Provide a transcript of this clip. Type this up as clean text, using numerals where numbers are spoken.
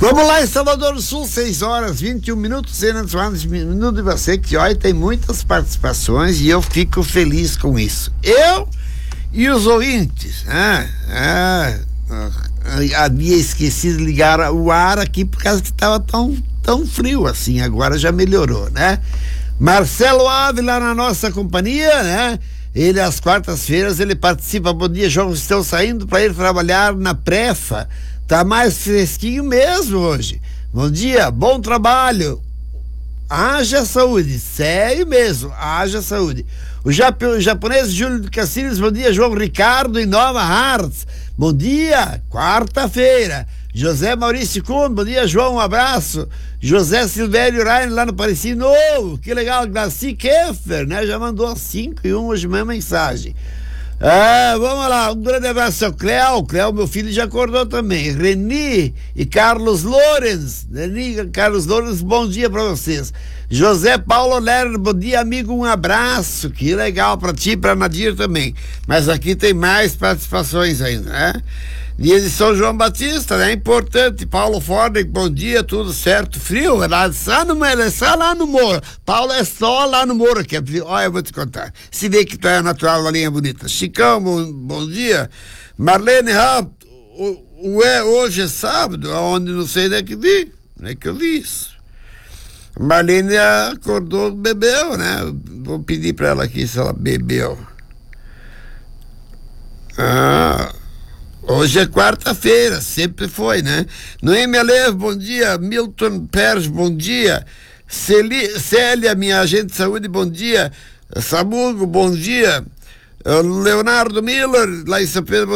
Vamos lá, em Salvador do Sul, 6h21, minuto de você, que olha, tem muitas participações e eu fico feliz com isso. Eu e os ouvintes, havia esquecido de ligar o ar aqui por causa que estava tão frio assim, agora já melhorou, né? Marcelo Ávila na nossa companhia, né? Ele, às quartas-feiras, ele participa. Bom dia, João. Estão saindo para ir trabalhar na Prefa. Tá mais fresquinho mesmo hoje. Bom dia, bom trabalho. Haja saúde, sério mesmo, haja saúde. O japonês Júlio de Cacilhos, bom dia, João Ricardo em Nova Hartz. Bom dia, quarta-feira. José Maurício Kuhn, bom dia, João, um abraço. José Silvério Rainer lá no Parecis Novo, que legal. Glaci Keffer, né? Já mandou 5 e 1 hoje mesmo mensagem. Vamos lá, um grande abraço ao Cléo, meu filho já acordou também. Reni e Carlos Lorenz, bom dia pra vocês. José Paulo Lerner, bom dia, amigo, um abraço, que legal pra ti e pra Nadir também. Mas aqui tem mais participações ainda, né? Dia de São João Batista, né? Importante. Paulo Ford, bom dia, tudo certo. Frio, é só lá no Moro. Paulo é só lá no Moro que é frio. Olha, eu vou te contar. Se vê que tu é natural, uma linha bonita. Chicão, bom dia. Marlene Rapp, hoje é sábado, aonde não sei onde é que vi. Não é que eu vi isso. Marlene acordou, bebeu, né? Vou pedir pra ela aqui se ela bebeu. Hoje é quarta-feira, sempre foi, né? Noemi Alev, bom dia. Milton Pérez, bom dia. Célia, minha agente de saúde, bom dia. Samugo, bom dia. Leonardo Miller, lá em São Pedro,